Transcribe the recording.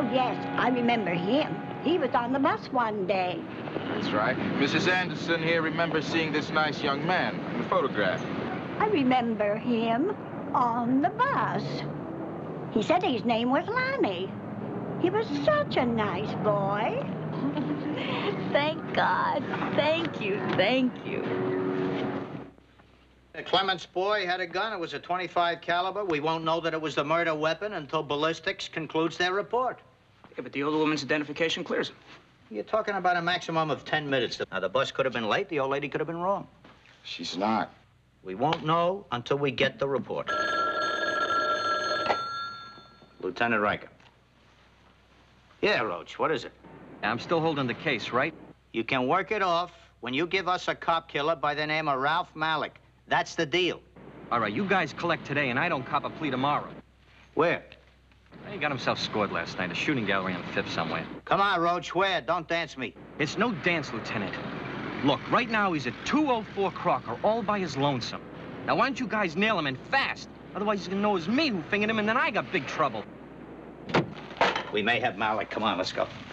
Oh, yes, I remember him. He was on the bus one day. That's right. Mrs. Anderson here remembers seeing this nice young man in the photograph. I remember him on the bus. He said his name was Lonnie. He was such a nice boy. Thank God. Thank you. Thank you. Clement's boy had a gun. It was a .25 caliber. We won't know that it was the murder weapon until ballistics concludes their report. Yeah, but the older woman's identification clears him. You're talking about a maximum of 10 minutes. Now, the bus could have been late. The old lady could have been wrong. She's not. We won't know until we get the report. Lieutenant Riker. Yeah, Roach, what is it? I'm still holding the case, right? You can work it off when you give us a cop killer by the name of Ralph Malik. That's the deal. All right, you guys collect today, and I don't cop a plea tomorrow. Where? He got himself scored last night, a shooting gallery on 5th somewhere. Come on, Roach, where? Don't dance me. It's no dance, Lieutenant. Look, right now he's at 204 Crocker, all by his lonesome. Now, why don't you guys nail him, and fast? Otherwise, he's gonna know it's me who fingered him, and then I got big trouble. We may have Malik. Come on, let's go.